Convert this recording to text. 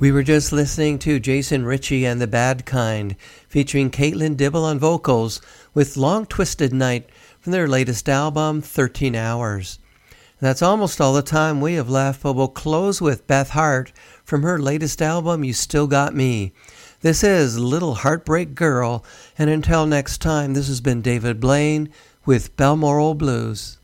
We were just listening to Jason Ritchie and the Bad Kind, featuring Caitlin Dibble on vocals, with Long Twisted Night from their latest album, 13 Hours. That's almost all the time we have left, but we'll close with Beth Hart from her latest album, You Still Got Me. This is Little Heartbreak Girl, and until next time, this has been David Blaine with Balmoral Blues.